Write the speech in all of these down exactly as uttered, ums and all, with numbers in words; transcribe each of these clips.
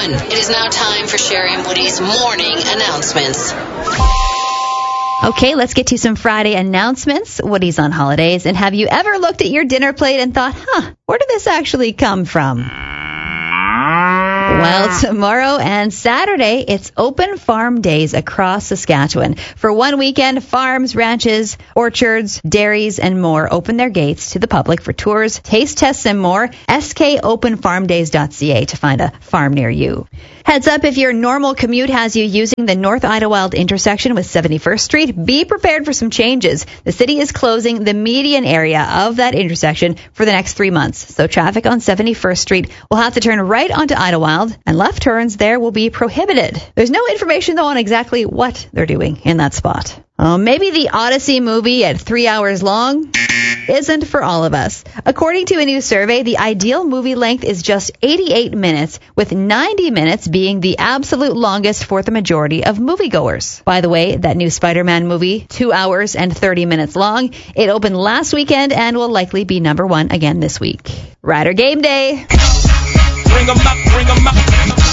ten. It is now time for Sherry and Woody's morning announcements. Okay, let's get to some Friday announcements. Woody's on holidays, and have you ever looked at your dinner plate and thought, huh, where did this actually come from? Well, tomorrow and Saturday, it's open farm days across Saskatchewan. For one weekend, farms, ranches, orchards, dairies, and more open their gates to the public for tours, taste tests, and more. S K open farm days dot c a to find a farm near you. Heads up, if your normal commute has you using the North Idlewild intersection with seventy-first Street, be prepared for some changes. The city is closing the median area of that intersection for the next three months. So traffic on seventy-first Street will have to turn right onto Idlewild, and left turns there will be prohibited. There's no information, though, on exactly what they're doing in that spot. Oh, maybe the Odyssey movie at three hours long isn't for all of us. According to a new survey, the ideal movie length is just eighty-eight minutes, with ninety minutes being the absolute longest for the majority of moviegoers. By the way, that new Spider-Man movie, two hours and thirty minutes long, it opened last weekend and will likely be number one again this week. Rider Game Day. Bring 'em up, bring 'em up.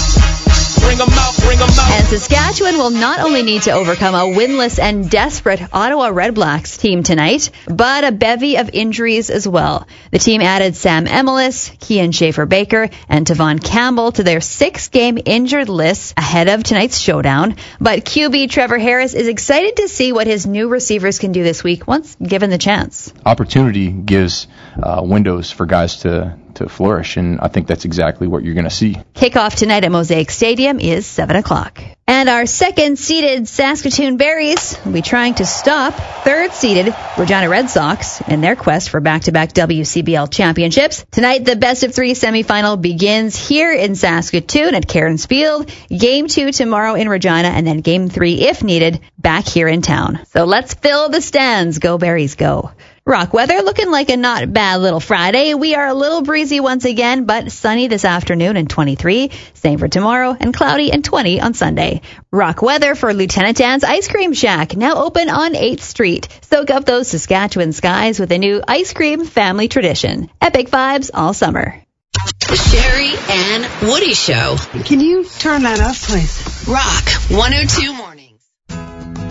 Bring 'em out, bring 'em out. And Saskatchewan will not only need to overcome a winless and desperate Ottawa Redblacks team tonight, but a bevy of injuries as well. The team added Sam Emelis, Kian Schaefer-Baker, and Tavon Campbell to their six-game injured list ahead of tonight's showdown. But Q B Trevor Harris is excited to see what his new receivers can do this week once given the chance. Opportunity gives uh, windows for guys to to flourish, and I think that's exactly what you're going to see. Kickoff tonight at Mosaic Stadium is seven o'clock. And our second-seeded Saskatoon Berries will be trying to stop third-seeded Regina Red Sox in their quest for back-to-back W C B L championships. Tonight, the best-of-three semifinal begins here in Saskatoon at Cairns Field. Game two tomorrow in Regina, and then game three, if needed, back here in town. So let's fill the stands. Go Berries, go. Rock weather looking like a not bad little Friday. We are a little breezy once again, but sunny this afternoon and twenty-three. Same for tomorrow, and cloudy and twenty on Sunday. Rock weather for Lieutenant Dan's Ice Cream Shack, now open on eighth Street. Soak up those Saskatchewan skies with a new ice cream family tradition. Epic vibes all summer. The Sherry and Woody Show. Can you turn that up, please? Rock one oh two Morning.